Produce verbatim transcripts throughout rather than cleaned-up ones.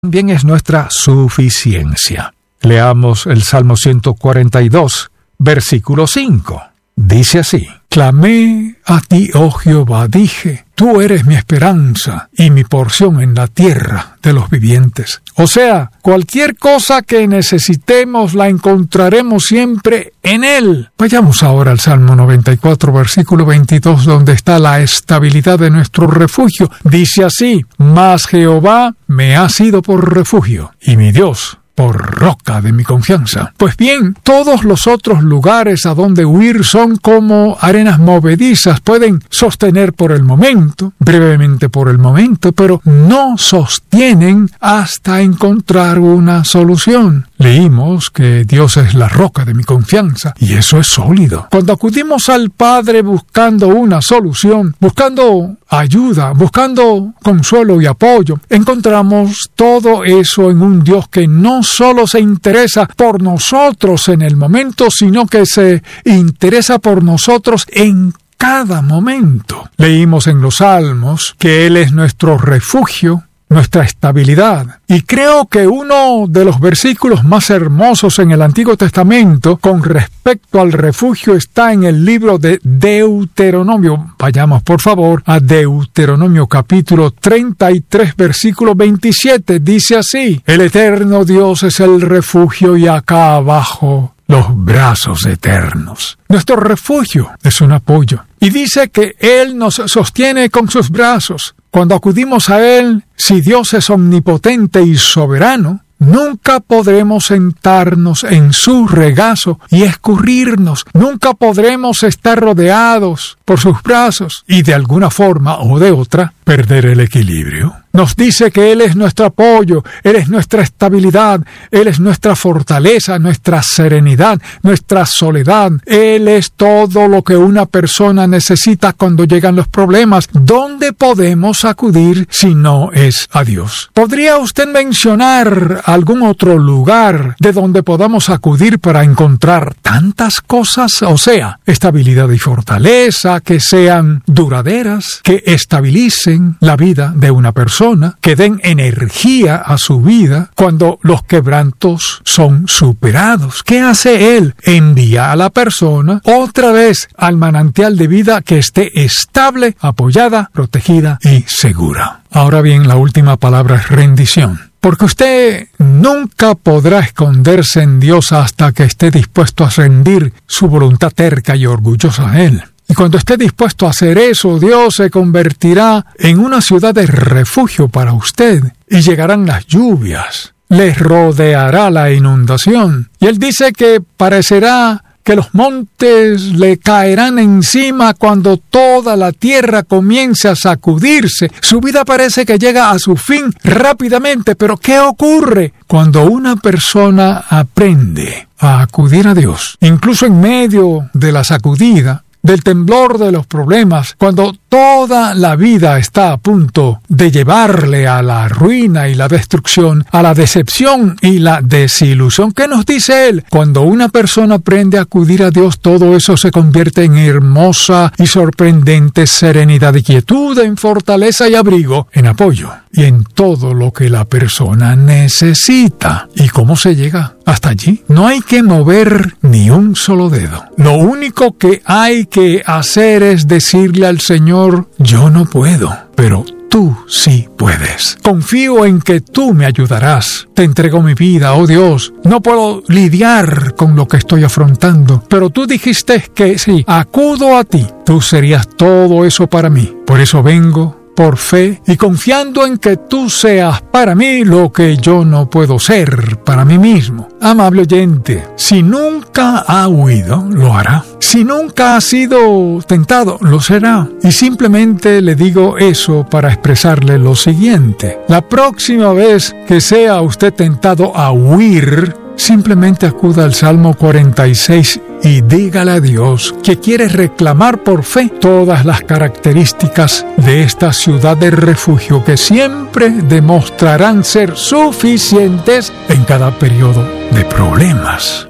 También es nuestra suficiencia. Leamos el Salmo ciento cuarenta y dos, versículo cinco. Dice así: Clamé a ti, oh Jehová, dije, tú eres mi esperanza y mi porción en la tierra de los vivientes. O sea, cualquier cosa que necesitemos la encontraremos siempre en Él. Vayamos ahora al Salmo noventa y cuatro, versículo veintidós, donde está la estabilidad de nuestro refugio. Dice así: Mas Jehová me ha sido por refugio, y mi Dios por roca de mi confianza. Pues bien, todos los otros lugares a donde huir son como arenas movedizas, pueden sostener por el momento, brevemente por el momento, pero no sostienen hasta encontrar una solución. Leímos que Dios es la roca de mi confianza, y eso es sólido. Cuando acudimos al Padre buscando una solución, buscando ayuda, buscando consuelo y apoyo, encontramos todo eso en un Dios que no solo se interesa por nosotros en el momento, sino que se interesa por nosotros en cada momento. Leímos en los Salmos que Él es nuestro refugio, nuestra estabilidad. Y creo que uno de los versículos más hermosos en el Antiguo Testamento con respecto al refugio está en el libro de Deuteronomio. Vayamos por favor a Deuteronomio capítulo treinta y tres, versículo veintisiete. Dice así: El eterno Dios es el refugio y acá abajo los brazos eternos. Nuestro refugio es un apoyo. Y dice que Él nos sostiene con sus brazos. Cuando acudimos a Él, si Dios es omnipotente y soberano, nunca podremos sentarnos en su regazo y escurrirnos. Nunca podremos estar rodeados por sus brazos y de alguna forma o de otra perder el equilibrio. Nos dice que Él es nuestro apoyo, Él es nuestra estabilidad, Él es nuestra fortaleza, nuestra serenidad, nuestra soledad. Él es todo lo que una persona necesita cuando llegan los problemas. ¿Dónde podemos acudir si no es a Dios? ¿Podría usted mencionar algún otro lugar de donde podamos acudir para encontrar tantas cosas? O sea, estabilidad y fortaleza que sean duraderas, que estabilicen la vida de una persona, que den energía a su vida cuando los quebrantos son superados. ¿Qué hace Él? Envía a la persona otra vez al manantial de vida que esté estable, apoyada, protegida y segura. Ahora bien, la última palabra es rendición. Porque usted nunca podrá esconderse en Dios hasta que esté dispuesto a rendir su voluntad terca y orgullosa a Él. Y cuando esté dispuesto a hacer eso, Dios se convertirá en una ciudad de refugio para usted. Y llegarán las lluvias, les rodeará la inundación. Y Él dice que parecerá que los montes le caerán encima cuando toda la tierra comience a sacudirse. Su vida parece que llega a su fin rápidamente, pero ¿qué ocurre cuando una persona aprende a acudir a Dios? Incluso en medio de la sacudida, del temblor de los problemas, cuando toda la vida está a punto de llevarle a la ruina y la destrucción, a la decepción y la desilusión. ¿Qué nos dice Él? Cuando una persona aprende a acudir a Dios, todo eso se convierte en hermosa y sorprendente serenidad y quietud, en fortaleza y abrigo, en apoyo y en todo lo que la persona necesita. ¿Y cómo se llega hasta allí? No hay que mover ni un solo dedo. Lo único que hay que hacer es decirle al Señor: yo no puedo, pero tú sí puedes. Confío en que tú me ayudarás. Te entrego mi vida, oh Dios. No puedo lidiar con lo que estoy afrontando, pero tú dijiste que si acudo a ti, tú serías todo eso para mí. Por eso vengo por fe y confiando en que tú seas para mí lo que yo no puedo ser para mí mismo. Amable oyente, si nunca ha huido, lo hará. Si nunca ha sido tentado, lo será. Y simplemente le digo eso para expresarle lo siguiente: la próxima vez que sea usted tentado a huir, simplemente acuda al Salmo cuarenta y seis y dígale a Dios que quiere reclamar por fe todas las características de esta ciudad de refugio que siempre demostrarán ser suficientes en cada periodo de problemas.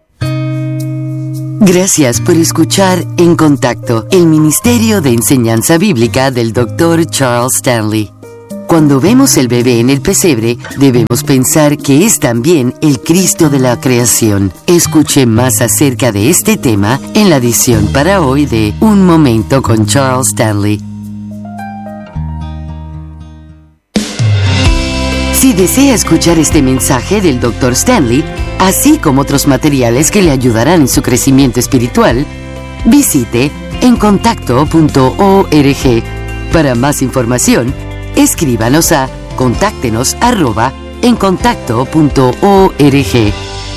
Gracias por escuchar En Contacto, el Ministerio de Enseñanza Bíblica del doctor Charles Stanley. Cuando vemos el bebé en el pesebre, debemos pensar que es también el Cristo de la creación. Escuche más acerca de este tema en la edición para hoy de Un Momento con Charles Stanley. Si desea escuchar este mensaje del doctor Stanley, así como otros materiales que le ayudarán en su crecimiento espiritual, visite en contacto punto org. Para más información, escríbanos a contáctenos arroba en contacto punto org.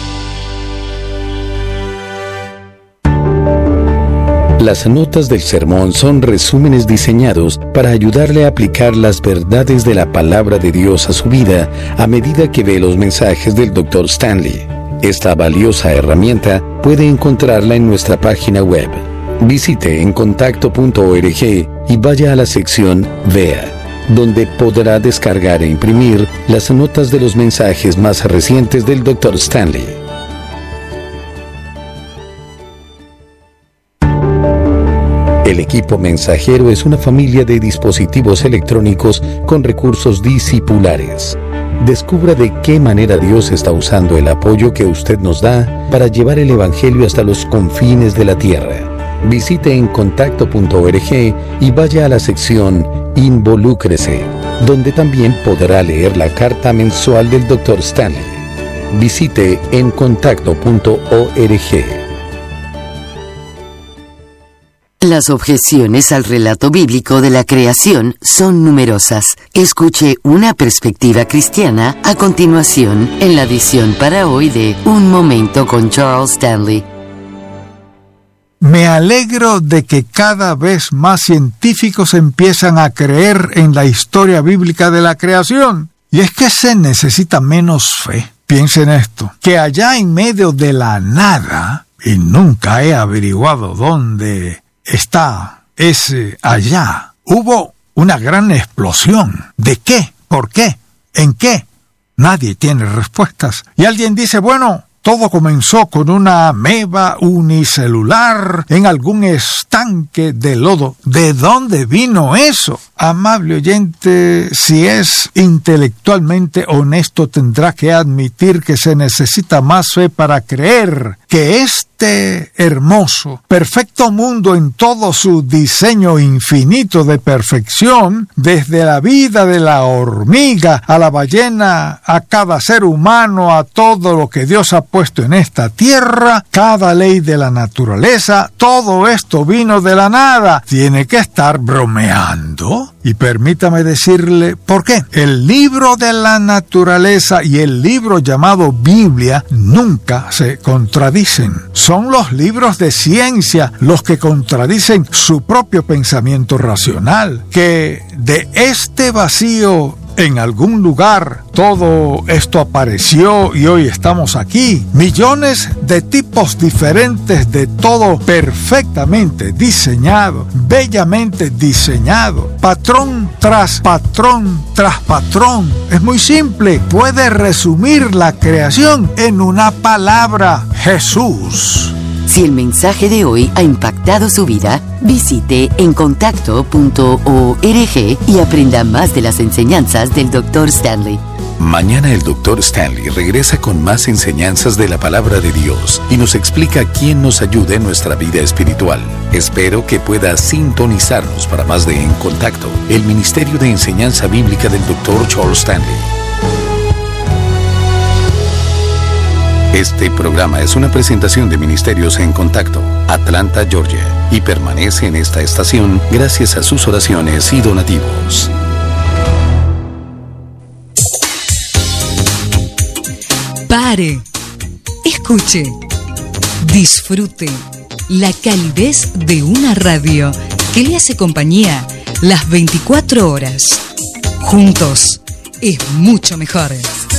Las notas del sermón son resúmenes diseñados para ayudarle a aplicar las verdades de la palabra de Dios a su vida a medida que ve los mensajes del doctor Stanley. Esta valiosa herramienta puede encontrarla en nuestra página web. Visite en contacto punto org y vaya a la sección Vea, donde podrá descargar e imprimir las notas de los mensajes más recientes del doctor Stanley. El equipo mensajero es una familia de dispositivos electrónicos con recursos discipulares. Descubra de qué manera Dios está usando el apoyo que usted nos da para llevar el Evangelio hasta los confines de la tierra. Visite en contacto punto org y vaya a la sección Involúcrese, donde también podrá leer la carta mensual del doctor Stanley. Visite en contacto punto org. Las objeciones al relato bíblico de la creación son numerosas. Escuche una perspectiva cristiana a continuación en la edición para hoy de Un Momento con Charles Stanley. Me alegro de que cada vez más científicos empiezan a creer en la historia bíblica de la creación. Y es que se necesita menos fe. Piensen esto, que allá en medio de la nada, y nunca he averiguado dónde está ese allá, hubo una gran explosión. ¿De qué? ¿Por qué? ¿En qué? Nadie tiene respuestas. Y alguien dice, bueno, todo comenzó con una ameba unicelular en algún estanque de lodo. ¿De dónde vino eso? Amable oyente, si es intelectualmente honesto, tendrá que admitir que se necesita más fe para creer que este hermoso, perfecto mundo en todo su diseño infinito de perfección, desde la vida de la hormiga a la ballena, a cada ser humano, a todo lo que Dios ha puesto en esta tierra, cada ley de la naturaleza, todo esto vino de la nada. Tiene que estar bromeando. Y permítame decirle por qué. El libro de la naturaleza y el libro llamado Biblia nunca se contradicen. Son los libros de ciencia los que contradicen su propio pensamiento racional. Que de este vacío en algún lugar todo esto apareció y hoy estamos aquí. Millones de tipos diferentes de todo perfectamente diseñado, bellamente diseñado, patrón tras patrón tras patrón. Es muy simple, puede resumir la creación en una palabra: Jesús. Si el mensaje de hoy ha impactado su vida, visite en contacto punto org y aprenda más de las enseñanzas del doctor Stanley. Mañana el doctor Stanley regresa con más enseñanzas de la palabra de Dios y nos explica quién nos ayuda en nuestra vida espiritual. Espero que pueda sintonizarnos para más de En Contacto, el Ministerio de Enseñanza Bíblica del doctor Charles Stanley. Este programa es una presentación de Ministerios en Contacto, Atlanta, Georgia, y permanece en esta estación gracias a sus oraciones y donativos. Pare, escuche, disfrute la calidez de una radio que le hace compañía las veinticuatro horas. Juntos es mucho mejor.